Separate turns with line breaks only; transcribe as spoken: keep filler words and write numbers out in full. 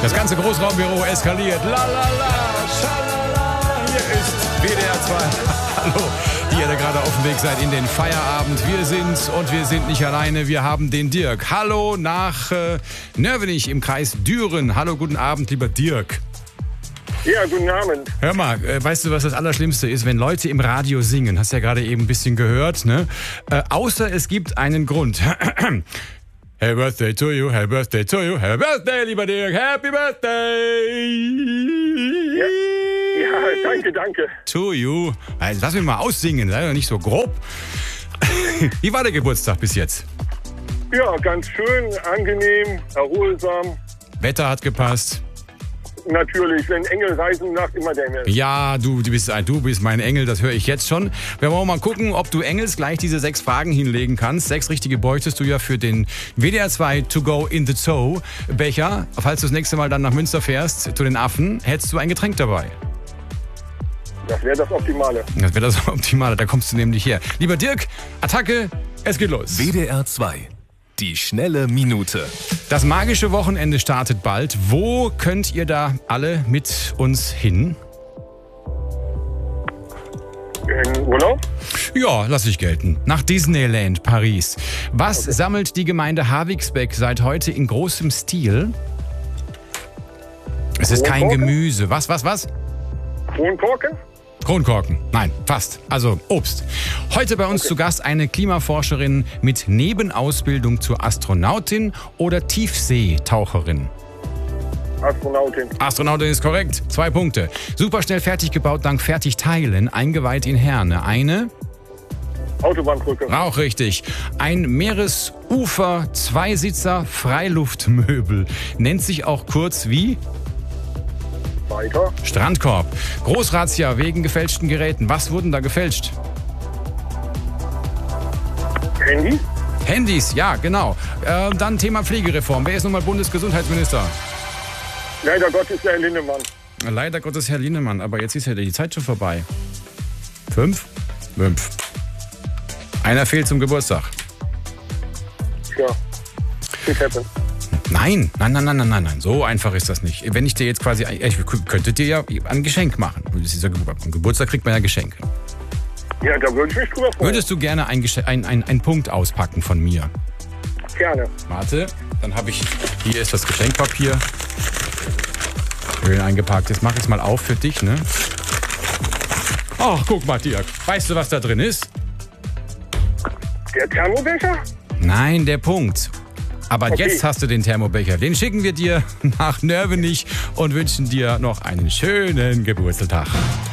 Das ganze Großraumbüro eskaliert. La la la, schalala. Hier ist W D R zwei. Hallo, die ihr da gerade auf dem Weg seid in den Feierabend. Wir sind's und wir sind nicht alleine. Wir haben den Dirk. Hallo nach äh, Nörvenich im Kreis Düren. Hallo, guten Abend, lieber Dirk.
Ja, guten Abend.
Hör mal, äh, weißt du, was das Allerschlimmste ist? Wenn Leute im Radio singen, hast ja gerade eben ein bisschen gehört, ne? Äh, außer es gibt einen Grund. Happy Birthday to you, Happy Birthday to you, Happy Birthday, lieber Dirk, Happy Birthday!
Ja, ja danke, danke.
To you. Also, lass mich mal aussingen, sei doch nicht so grob. Wie war der Geburtstag bis jetzt?
Ja, ganz schön, angenehm, erholsam.
Wetter hat gepasst.
Natürlich, wenn Engel reisen, macht immer der Engel.
Ja, du, du, bist, du bist mein Engel, das höre ich jetzt schon. Wir wollen mal gucken, ob du Engels gleich diese sechs Fragen hinlegen kannst. Sechs richtige bräuchtest du ja für den W D R zwei To Go in the Zoo Becher. Falls du das nächste Mal dann nach Münster fährst, zu den Affen, hättest du ein Getränk dabei.
Das wäre das Optimale.
Das wäre das Optimale, da kommst du nämlich her. Lieber Dirk, Attacke, es geht los.
W D R zwei. Die schnelle Minute.
Das magische Wochenende startet bald. Wo könnt ihr da alle mit uns hin?
In Urlaub?
Ja, lass ich gelten. Nach Disneyland Paris. Was okay. sammelt die Gemeinde Havigsbeck seit heute in großem Stil? Es ist kein Gemüse. Was, was, was?
Kronkorken?
Kronkorken. Nein, fast. Also Obst. Heute bei uns okay. zu Gast eine Klimaforscherin mit Nebenausbildung zur Astronautin oder Tiefseetaucherin.
Astronautin.
Astronautin ist korrekt. Zwei Punkte. Superschnell fertig gebaut dank Fertigteilen, eingeweiht in Herne. Eine?
Autobahnbrücke.
Auch richtig. Ein Meeresufer, Zweisitzer, Freiluftmöbel. Nennt sich auch kurz wie?
Weiter.
Strandkorb. Großrazzia wegen gefälschten Geräten. Was wurden da gefälscht?
Handys?
Handys, ja, genau. Äh, dann Thema Pflegereform. Wer ist nun mal Bundesgesundheitsminister?
Leider Gottes Herr Linnemann.
Leider Gottes Herr Linnemann. Aber jetzt ist ja die Zeit schon vorbei. Fünf? Fünf. Einer fehlt zum Geburtstag.
Ja. Shit happens.
Nein, nein, nein, nein, nein, nein, nein. So einfach ist das nicht. Wenn ich dir jetzt quasi, ich könnte dir ja ein Geschenk machen. Am Geburtstag kriegt man ja Geschenke.
Ja, da würde ich mich drüber freuen.
Würdest du gerne ein, ein, ein, ein Punkt auspacken von mir?
Gerne.
Warte, dann habe ich, hier ist das Geschenkpapier. Schön eingepackt. Jetzt mach ich es mal auf für dich, ne? Ach, guck mal, Dirk. Weißt du, was da drin ist?
Der Thermobecher?
Nein, der Punkt. Aber okay. Jetzt hast du den Thermobecher. Den schicken wir dir nach Nörvenich und wünschen dir noch einen schönen Geburtstag.